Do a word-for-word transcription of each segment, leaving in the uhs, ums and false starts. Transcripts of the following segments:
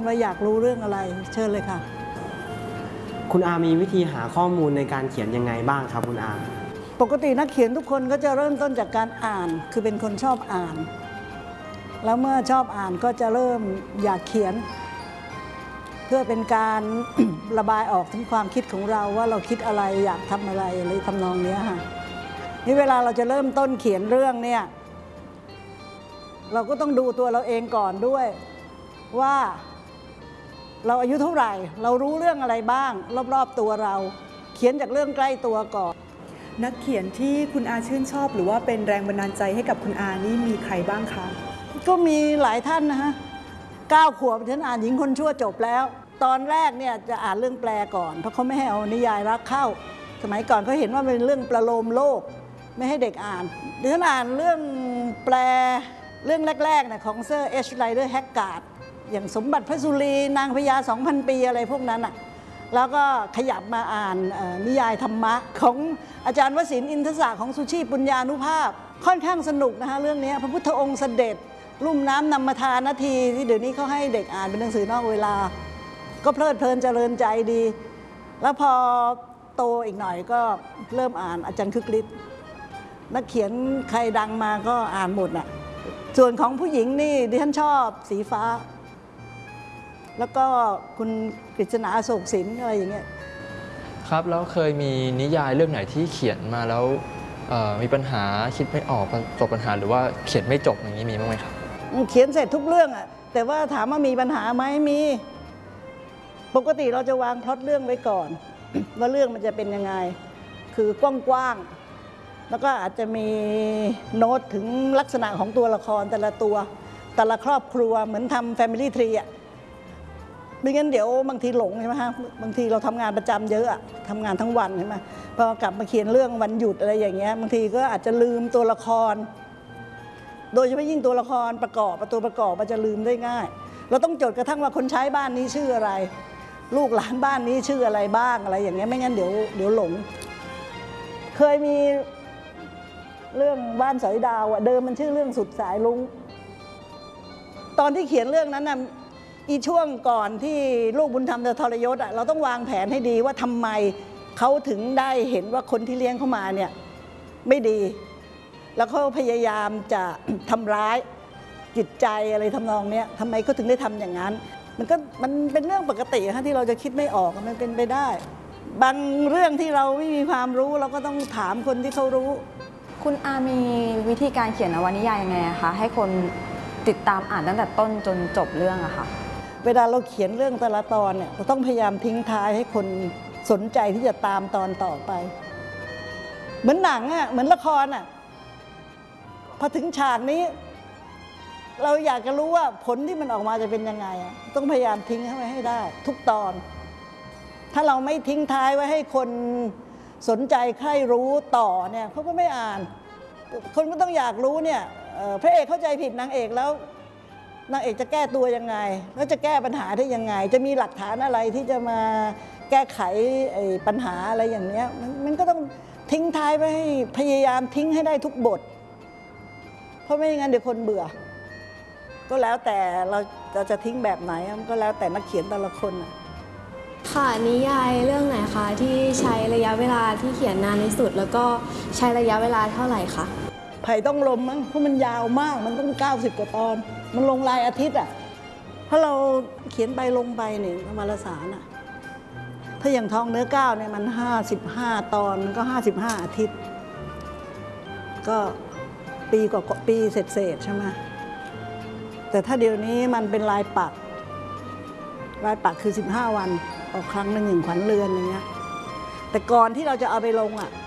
ว่าอยากรู้เรื่องอะไรเชิญเลยค่ะคุณอามีวิธีหาข้อมูลในการเขียนยังไงบ้างครับคุณอาปกตินักเขียนทุกคนก็จะเริ่มต้นจากการอ่านคือเป็นคนชอบอ่านแล้วเมื่อชอบอ่านก็จะเริ่มอยากเขียนเพื่อเป็นการ ระบายออกถึงความคิดของเราว่าเราคิดอะไรอยากทำอะไรอะไรทำนองนี้ค่ะนี่เวลาเราจะเริ่มต้นเขียนเรื่องเนี่ยเราก็ต้องดูตัวเราเองก่อนด้วยว่าเราอายุเท่าไหร่เรารู้เรื่องอะไรบ้างรอบๆตัวเราเขียนจากเรื่องใกล้ตัวก่อนนักเขียนที่คุณอาชื่นชอบหรือว่าเป็นแรงบันดาลใจให้กับคุณอานี่มีใครบ้างคะก็มีหลายท่านนะฮะเก้าขวบฉันอ่านหญิงคนชั่วจบแล้วตอนแรกเนี่ยจะอ่านเรื่องแปลก่อนเพราะเขาไม่ให้เอานิยายรักเข้าสมัยก่อนเขาเห็นว่าเป็นเรื่องประโลมโลกไม่ให้เด็กอ่านดิฉันอ่านเรื่องแปลเรื่องแรกๆเนี่ยของเซอร์เอชไรเดอร์แฮกการ์ดอย่างสมบัติพระสุรีนางพญาสองพันปีอะไรพวกนั้นอ่ะแล้วก็ขยับมาอ่านนิยายธรรมะของอาจารย์วสินทร์อินทศของสุชีปุญญานุภาพค่อนข้างสนุกนะคะเรื่องนี้พระพุทธองค์เสด็จลุ่มน้ำนำมาทานนาทีที่เดี๋ยวนี้เขาให้เด็กอ่านเป็นหนังสือนอกเวลาก็เพลิดเพลินเจริญใจดีแล้วพอโตอีกหน่อยก็เริ่มอ่านอาจารย์คึกฤทธิ์นักเขียนใครดังมาก็อ่านหมดน่ะส่วนของผู้หญิงนี่ดิฉันชอบสีฟ้าแล้วก็คุณกฤษณาอโศกสินอะไรอย่างเงี้ยครับแล้วเคยมีนิยายเรื่องไหนที่เขียนมาแล้วมีปัญหาคิดไม่ออกประสบปัญหาหรือว่าเขียนไม่จบอย่างนี้มีบ้างไหมครับเขียนเสร็จทุกเรื่องอะแต่ว่าถามว่ามีปัญหาไหมมีปกติเราจะวางพล็อตเรื่องไว้ก่อน ว่าเรื่องมันจะเป็นยังไงคือกว้างๆแล้วก็อาจจะมีโน้ตถึงลักษณะของตัวละครแต่ละตัวแต่ละครอบครัวเหมือนทำ Family Tree อะไม่งั้นเดี๋ยวบางทีหลงใช่ไหมฮะบางทีเราทำงานประจำเยอะทำงานทั้งวันใช่ไหมพอกลับมาเขียนเรื่องวันหยุดอะไรอย่างเงี้ยบางทีก็อาจจะลืมตัวละครโดยเฉพาะยิ่งตัวละครประกอบตัวประกอบมันจะลืมได้ง่ายเราต้องจดกระทั่งว่าคนใช้บ้านนี้ชื่ออะไรลูกหลานบ้านนี้ชื่ออะไรบ้างอะไรอย่างเงี้ยไม่งั้นเดี๋ยวเดี๋ยวหลงเคยมีเรื่องบ้านสอยดาวอ่ะเดิมมันชื่อเรื่องสุดสายลุงตอนที่เขียนเรื่องนั้นน่ะอีช่วงก่อนที่ลูกบุญธรรมจะทรยศอ่ะเราต้องวางแผนให้ดีว่าทำไมเขาถึงได้เห็นว่าคนที่เลี้ยงเขามาเนี่ยไม่ดีแล้วเขาพยายามจะทำร้ายจิตใจอะไรทำนองนี้ทำไมเขาถึงได้ทำอย่างนั้นมันก็มันเป็นเรื่องปกติฮะที่เราจะคิดไม่ออกมันเป็นไปได้บางเรื่องที่เราไม่มีความรู้เราก็ต้องถามคนที่เขารู้คุณอามีวิธีการเขียนนวนิยายยังไงคะให้คนติดตามอ่านตั้งแต่ต้นจนจบเรื่องอะค่ะเวลาเราเขียนเรื่องแต่ละตอนเนี่ยเราต้องพยายามทิ้งท้ายให้คนสนใจที่จะตามตอนต่อไปเหมือนหนังอะเหมือนละครอะพอถึงฉากนี้เราอยากจะรู้ว่าผลที่มันออกมาจะเป็นยังไงอะต้องพยายามทิ้งไว้ให้ได้ทุกตอนถ้าเราไม่ทิ้งท้ายไว้ให้คนสนใจใคร่รู้ต่อเนี่ยเขาก็ไม่อ่านคนก็ต้องอยากรู้เนี่ยพระเอกเข้าใจผิดนางเอกแล้วนางเอกจะแก้ตัวยังไงแล้วจะแก้ปัญหาได้ยังไงจะมีหลักฐานอะไรที่จะมาแก้ไขปัญหาอะไรอย่างเนี้ยมันก็ต้องทิ้งท้ายไว้ให้พยายามทิ้งให้ได้ทุกบทเพราะไม่อย่างนั้นเดี๋ยวคนเบื่อก็แล้วแต่เราเราจะทิ้งแบบไหนก็แล้วแต่นักเขียนแต่ละคนค่ะนิยายเรื่องไหนคะที่ใช้ระยะเวลาที่เขียนนานที่สุดแล้วก็ใช้ระยะเวลาเท่าไหร่คะไผ่ต้องลมมั้งเพราะมันยาวมากมันต้องเก้าสิบกว่าตอนมันลงรายอาทิตย์อ่ะถ้าเราเขียนไปลงไปเนี่ยวารสารอ่ะถ้าอย่างทองเนื้อก้าวเนี่ยมันห้าสิบห้าตอนก็ห้าสิบห้าอาทิตย์ก็ปีกว่าปีเสร็จๆใช่ไหมแต่ถ้าเดี๋ยวนี้มันเป็นลายปักลายปักคือสิบห้าวันออกครั้งหนึ่งหนึ่งขวัญเรือนอย่างเงี้ยแต่ก่อนที่เราจะเอาไปลงอ่ะ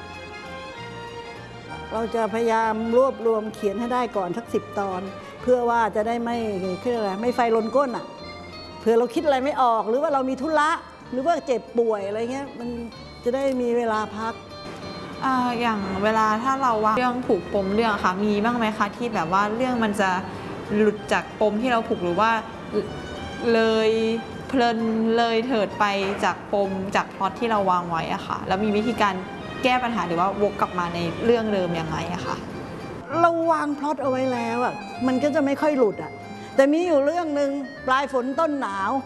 เราจะพยายามรวบรวมเขียนให้ได้ก่อนสักสิบตอนเพื่อว่าจะได้ไม่เรียกอะไรไม่ไฟลนก้นอ่ะเผื่อเราคิดอะไรไม่ออกหรือว่าเรามีธุระหรือว่าเจ็บป่วยอะไรเงี้ยมันจะได้มีเวลาพักอ่าอย่างเวลาถ้าเราวางเรื่องผูกปมเรื่องค่ะมีบ้างไหมคะที่แบบว่าเรื่องมันจะหลุดจากปมที่เราผูกหรือว่าเลยเพลินเลยเถิดไปจากปมจากพล็อตที่เราวางไว้อะค่ะแล้วมีวิธีการแก้ปัญหาหรือว่าวกกลับมาในเรื่องเดิมยังไงอะค่ะเราวางพล็อตเอาไว้แล้วอะมันก็จะไม่ค่อยหลุดอะแต่มีอยู่เรื่องหนึ่งปลายฝนต้นหนาว